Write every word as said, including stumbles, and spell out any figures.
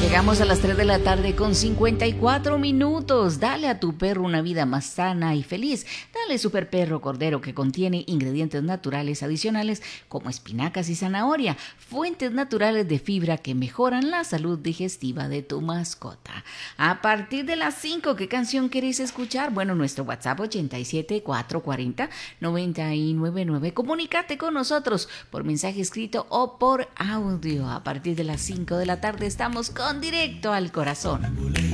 Llegamos a las tres de la tarde con cincuenta y cuatro minutos. Dale a tu perro una vida más sana y feliz. Dale Super Perro Cordero, que contiene ingredientes naturales adicionales como espinacas y zanahoria, fuentes naturales de fibra que mejoran la salud digestiva de tu mascota. A partir de las cinco, ¿qué canción queréis escuchar? Bueno, nuestro WhatsApp ochenta y siete, cuatrocientos cuarenta, noventa y nueve nueve. Comunícate con nosotros por mensaje escrito o por audio. A partir de las cinco de la tarde estamos con Directo al Corazón.